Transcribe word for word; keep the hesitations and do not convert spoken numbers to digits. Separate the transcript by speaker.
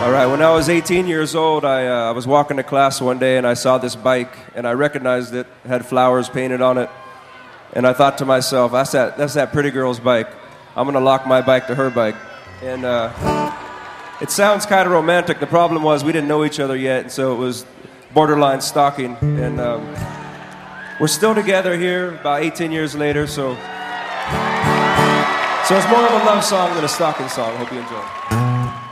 Speaker 1: All right, when I was eighteen years old, I, uh, I was walking to class one day and I saw this bike and I recognized it, it had flowers painted on it. And I thought to myself, that's that, that's that pretty girl's bike. I'm going to lock my bike to her bike. And uh, it sounds kind of romantic. The problem was we didn't know each other yet, and so it was borderline stalking. And um, we're still together here about eighteen years later, so, so it's more of a love song than a stalking song. Hope you enjoy.